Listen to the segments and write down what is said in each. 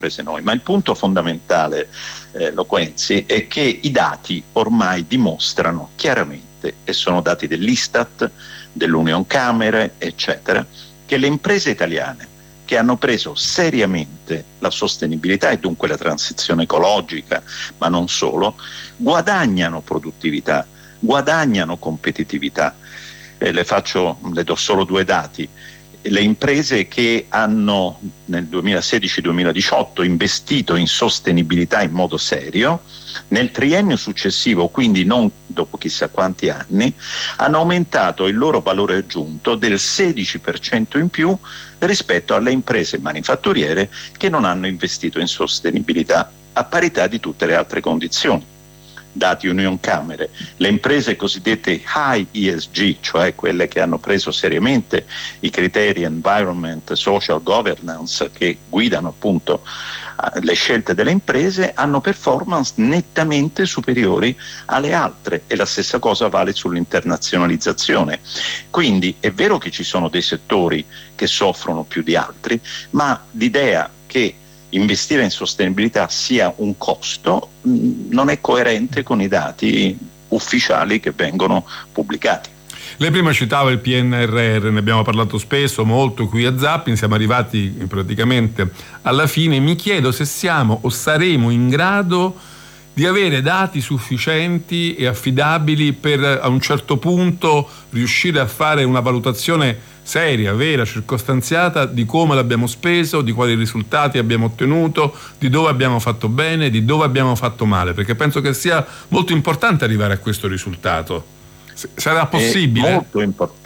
prese noi. Ma il punto fondamentale, Loquenzi, è che i dati ormai dimostrano chiaramente, e sono dati dell'Istat, dell'Unioncamere, eccetera, che le imprese italiane che hanno preso seriamente la sostenibilità e dunque la transizione ecologica, ma non solo, guadagnano produttività, guadagnano competitività. Le do solo due dati. Le imprese che hanno nel 2016-2018 investito in sostenibilità in modo serio, nel triennio successivo, quindi non dopo chissà quanti anni, hanno aumentato il loro valore aggiunto del 16% in più rispetto alle imprese manifatturiere che non hanno investito in sostenibilità, a parità di tutte le altre condizioni. Dati Unioncamere, le imprese cosiddette high ESG, cioè quelle che hanno preso seriamente i criteri environment, social governance che guidano appunto le scelte delle imprese, hanno performance nettamente superiori alle altre, e la stessa cosa vale sull'internazionalizzazione. Quindi è vero che ci sono dei settori che soffrono più di altri, ma l'idea che investire in sostenibilità sia un costo non è coerente con i dati ufficiali che vengono pubblicati. Lei prima citava il PNRR, ne abbiamo parlato spesso, molto qui a Zapping, siamo arrivati praticamente alla fine. Mi chiedo se siamo o saremo in grado di avere dati sufficienti e affidabili per a un certo punto riuscire a fare una valutazione seria, vera, circostanziata di come l'abbiamo speso, di quali risultati abbiamo ottenuto, di dove abbiamo fatto bene, di dove abbiamo fatto male, perché penso che sia molto importante arrivare a questo risultato. Sarà possibile? Molto importante.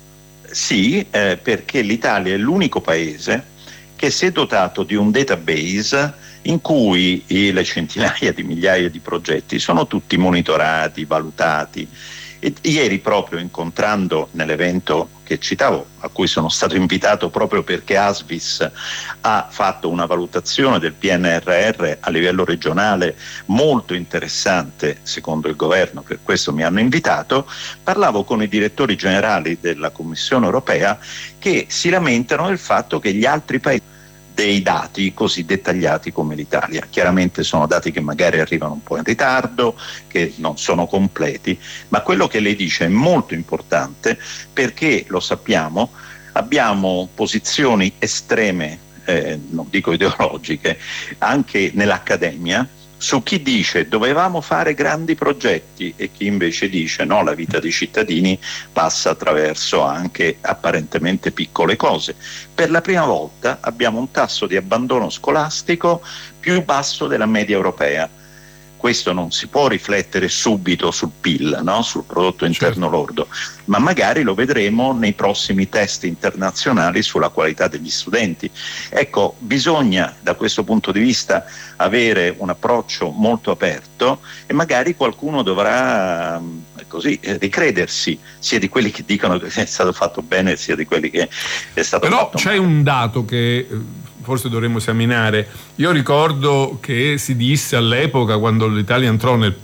Sì, perché l'Italia è l'unico paese che si è dotato di un database in cui le centinaia di migliaia di progetti sono tutti monitorati, valutati. E ieri, proprio incontrando nell'evento che citavo, a cui sono stato invitato proprio perché ASVIS ha fatto una valutazione del PNRR a livello regionale molto interessante secondo il governo, per questo mi hanno invitato, parlavo con i direttori generali della Commissione europea che si lamentano del fatto che gli altri paesi dei dati così dettagliati come l'Italia. Chiaramente sono dati che magari arrivano un po' in ritardo, che non sono completi, ma quello che lei dice è molto importante perché, lo sappiamo, abbiamo posizioni estreme, non dico ideologiche, anche nell'accademia, su chi dice dovevamo fare grandi progetti e chi invece dice no, la vita dei cittadini passa attraverso anche apparentemente piccole cose. Per la prima volta abbiamo un tasso di abbandono scolastico più basso della media europea. Questo non si può riflettere subito sul PIL, no? Sul prodotto interno lordo, ma magari lo vedremo nei prossimi test internazionali sulla qualità degli studenti. Ecco, bisogna da questo punto di vista avere un approccio molto aperto e magari qualcuno dovrà così ricredersi, sia di quelli che dicono che è stato fatto bene, sia di quelli che è stato Però fatto c'è male. un dato che forse dovremmo esaminare. Io ricordo che si disse all'epoca, quando l'Italia entrò nel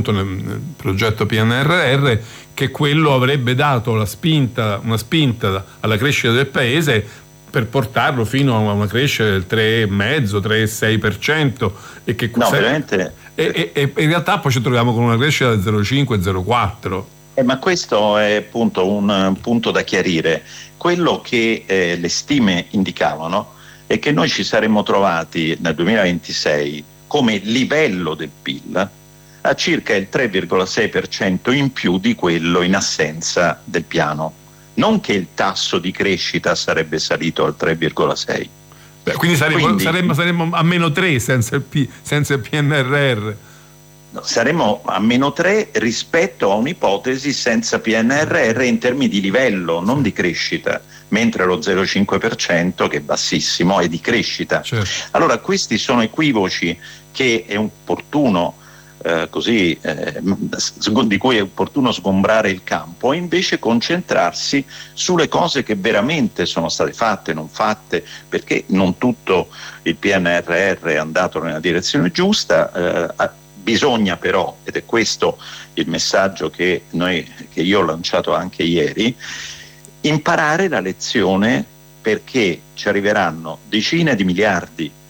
progetto PNRR, che quello avrebbe dato una spinta alla crescita del paese per portarlo fino a una crescita del 3,5-3,6%, e che veramente. E in realtà poi ci troviamo con una crescita del 0,5-0,4%. Ma questo è appunto un punto da chiarire. Quello che le stime indicavano è che noi ci saremmo trovati nel 2026 come livello del PIL a circa il 3,6% in più di quello in assenza del piano. Non che il tasso di crescita sarebbe salito al 3,6%. Quindi saremmo a meno 3 senza il PNRR. Saremmo a meno 3 rispetto a un'ipotesi senza PNRR in termini di livello, non di crescita, mentre lo 0,5%, che è bassissimo, è di crescita. Certo. Allora questi sono equivoci che è opportuno di cui è opportuno sgombrare il campo e invece concentrarsi sulle cose che veramente sono state fatte, non fatte, perché non tutto il PNRR è andato nella direzione giusta. Bisogna però, ed è questo il messaggio che io ho lanciato anche ieri, imparare la lezione, perché ci arriveranno decine di miliardi